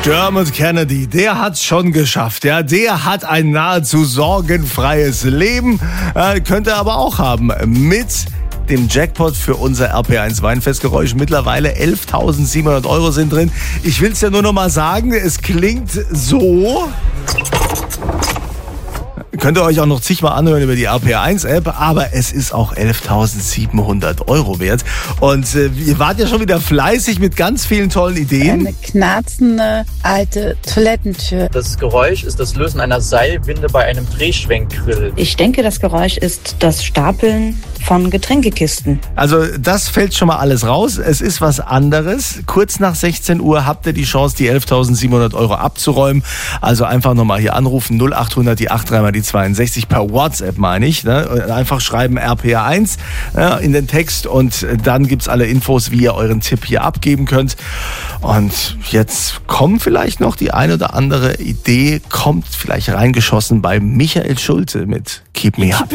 Dermot Kennedy, der hat's schon geschafft. Ja, der hat ein nahezu sorgenfreies Leben, könnte aber auch haben mit dem Jackpot für unser RP1 Weinfestgeräusch. Mittlerweile 11.700 Euro sind drin. Ich will's ja nur noch mal sagen, es klingt so. Könnt ihr euch auch noch zigmal anhören über die RP1-App, aber es ist auch 11.700 Euro wert. Und ihr wart ja schon wieder fleißig mit ganz vielen tollen Ideen. Eine knarzende alte Toilettentür. Das Geräusch ist das Lösen einer Seilwinde bei einem Drehschwenkgrill. Ich denke, das Geräusch ist das Stapeln von Getränkekisten. Also das fällt schon mal alles raus. Es ist was anderes. Kurz nach 16 Uhr habt ihr die Chance, die 11.700 Euro abzuräumen. Also einfach nochmal hier anrufen, 0800 die 83 mal die 62 per WhatsApp, meine ich. Ne? Einfach schreiben RPR1 in den Text und dann gibt's alle Infos, wie ihr euren Tipp hier abgeben könnt. Und jetzt kommt vielleicht noch die ein oder andere Idee, kommt vielleicht reingeschossen bei Michael Schulte mit Keep Me Up.